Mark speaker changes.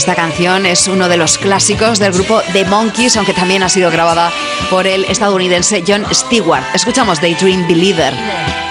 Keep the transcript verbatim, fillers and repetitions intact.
Speaker 1: Esta canción es uno de los clásicos del grupo The Monkees, aunque también ha sido grabada por el estadounidense Jon Stewart. Escuchamos Daydream Believer.